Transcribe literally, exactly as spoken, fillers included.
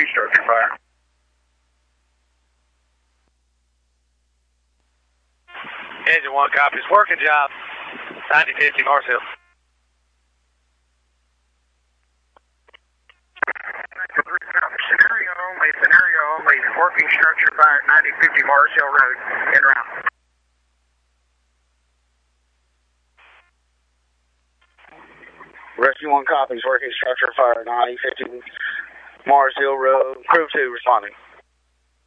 working structure fire. Engine one copies. Working job. ninety fifty Mars Hill. Scenario only, scenario only. Working structure fire at ninety fifty Mars Hill Road. En route. Rescue one copies. Working structure fire at ninety fifty Mars Hill Road. Crew two responding.